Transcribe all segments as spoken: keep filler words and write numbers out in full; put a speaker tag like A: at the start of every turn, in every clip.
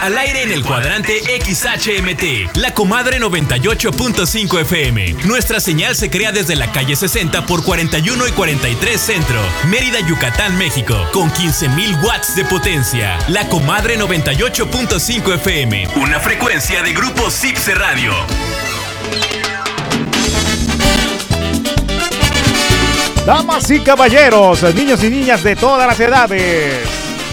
A: Al aire en el cuadrante X H M T, La Comadre noventa y ocho punto cinco F M. Nuestra señal se crea desde la calle sesenta por cuarenta y uno y cuarenta y tres Centro, Mérida, Yucatán, México, con quince mil watts de potencia. La Comadre noventa y ocho punto cinco F M, una frecuencia de Grupo Cipse Radio.
B: Damas y caballeros, niños y niñas de todas las edades,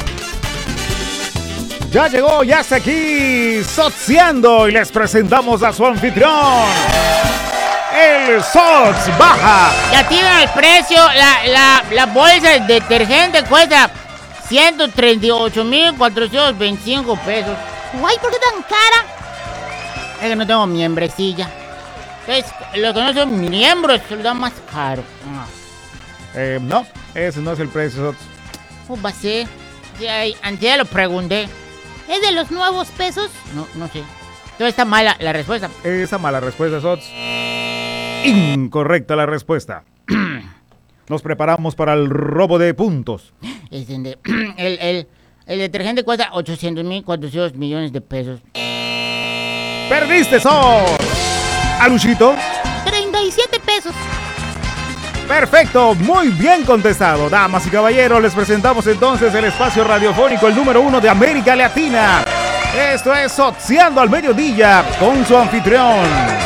B: ya llegó, ya está aquí, Sociando, y les presentamos a su anfitrión, el Sots Baja.
C: Ya tiene el precio, la, la, la bolsa de detergente cuesta ciento treinta y ocho mil cuatrocientos veinticinco pesos.
D: Guay, ¿por qué tan cara?
C: Es que no tengo membresía. Entonces, los que no son miembros se lo dan más caro.
B: Eh, no, ese no es el precio, Sots.
C: ¿Cómo va a ser? Ya, antes lo pregunté.
D: ¿Es de los nuevos pesos?
C: No, no sé. Entonces está mala la respuesta.
B: Esa mala respuesta, Sots. Incorrecta la respuesta. Nos preparamos para el robo de puntos.
C: Es el, el, el, el detergente cuesta ochocientos mil cuatrocientos millones de pesos.
B: ¡Perdiste, Sots! ¿Aluchito?
D: treinta y siete pesos.
B: Perfecto, muy bien contestado. Damas y caballeros, les presentamos entonces el espacio radiofónico, el número uno de América Latina. Esto es Sociando al Mediodía, con su anfitrión,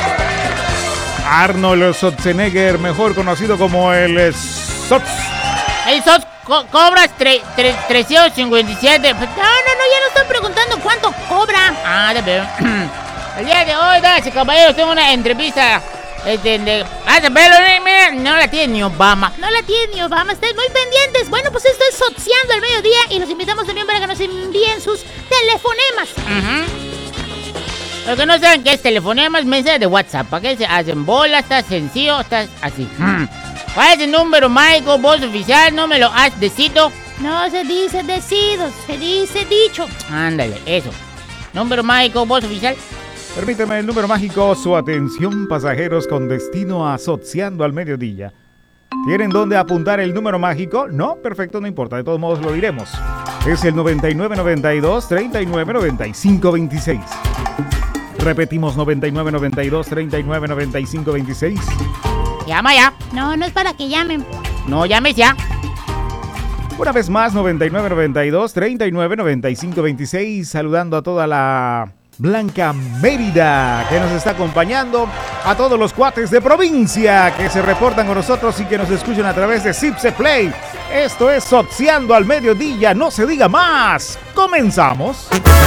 B: Arnold Schwarzenegger, mejor conocido como el Sots.
C: El Sots co- cobras tre- tre- trescientos cincuenta y siete. No, no, no,
D: ya no estoy preguntando cuánto cobra.
C: Ah, de ver. El día de hoy, damas y caballeros, tengo una entrevista. Este, de, ah, pero no la tiene ni Obama.
D: No la tiene ni Obama, estén muy pendientes. Bueno, pues esto es Sociando al Mediodía y los invitamos también para que nos envíen sus telefonemas.
C: Uh-huh. Los que no saben qué es telefonemas, mensajes de WhatsApp. ¿Para qué se hacen bolas? Está sencillo, está así. ¿Cuál es el número mágico, voz oficial? No me lo has decido.
D: No se dice decido, se dice dicho.
C: Ándale, eso. Número mágico, voz oficial.
B: Permíteme el número mágico, su atención pasajeros con destino a Sociando al Mediodía. ¿Tienen dónde apuntar el número mágico? No, perfecto, no importa, de todos modos lo diremos. Es el noventa y nueve noventa y dos treinta y nueve noventa y cinco veintiséis. Repetimos, noventa y nueve noventa y dos treinta y nueve noventa y cinco veintiséis.
C: Llama ya.
D: No, no es para que llamen.
C: No llames ya.
B: Una vez más, noventa y nueve noventa y dos treinta y nueve noventa y cinco veintiséis. Saludando a toda la Blanca Mérida que nos está acompañando, a todos los cuates de provincia que se reportan con nosotros y que nos escuchan a través de Cipse Play. Esto es Sociando al Mediodía, no se diga más. Comenzamos.